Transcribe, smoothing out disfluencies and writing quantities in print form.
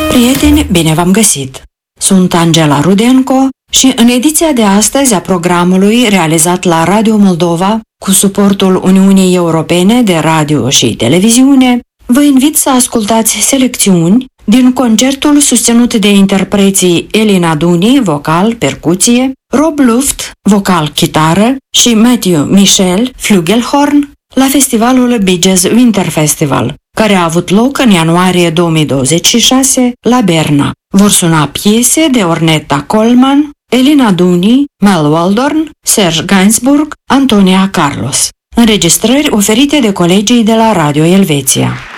Prieteni, bine v-am găsit! Sunt Angela Rudenko și în ediția de astăzi a programului realizat la Radio Moldova cu suportul Uniunii Europene de Radio și Televiziune, vă invit să ascultați selecțiuni din concertul susținut de interpreții Elina Duni, vocal, percuție, Rob Luft, vocal, chitară și Matthew Michel, flugelhorn, la festivalul Bee Jazz Winter Festival, care a avut loc în ianuarie 2026 la Berna. Vor suna piese de Ornetta Coleman, Elina Duni, Mel Waldorn, Serge Gainsbourg, Antonia Carlos. Înregistrări oferite de colegii de la Radio Elveția.